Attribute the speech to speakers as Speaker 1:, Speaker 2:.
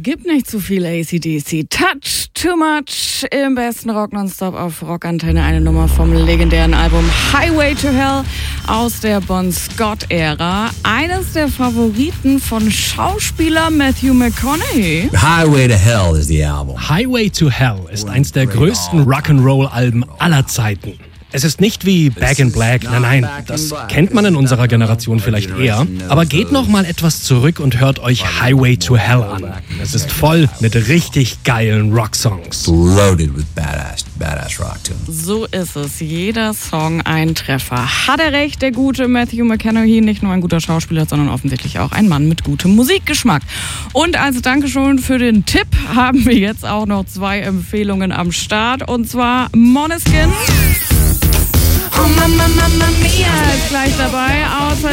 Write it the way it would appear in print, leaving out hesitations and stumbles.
Speaker 1: gibt nicht zu viel AC/DC. Touch Too Much im besten Rock Nonstop auf Rockantenne. Eine Nummer vom legendären Album Highway to Hell aus der Bon Scott-Ära. Eines der Favoriten von Schauspieler Matthew McConaughey.
Speaker 2: Highway to Hell is the album.
Speaker 3: Highway to Hell ist eins der größten Rock'n'Roll-Alben aller Zeiten. Es ist nicht wie Back in Black, nein, das kennt man in unserer Generation vielleicht eher. Aber geht noch mal etwas zurück und hört euch Highway to Hell an. Es ist voll mit richtig geilen Rocksongs.
Speaker 2: Loaded with badass rock tunes.
Speaker 1: So ist es. Jeder Song ein Treffer. Hat er recht, der gute Matthew McConaughey, nicht nur ein guter Schauspieler, sondern offensichtlich auch ein Mann mit gutem Musikgeschmack. Und als Dankeschön für den Tipp haben wir jetzt auch noch 2 Empfehlungen am Start. Und zwar Måneskin. Oh Mamma Mia ist gleich dabei. Außerdem